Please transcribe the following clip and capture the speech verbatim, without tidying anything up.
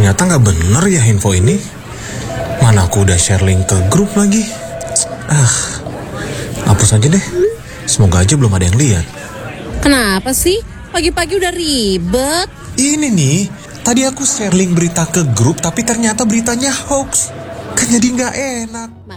Ternyata nggak bener ya info ini. Mana aku udah share link ke grup lagi. Ah, hapus aja deh. Semoga aja belum ada yang lihat. Kenapa sih? Pagi-pagi udah ribet. Ini nih, tadi aku share link berita ke grup tapi ternyata beritanya hoax. Kan jadi nggak enak.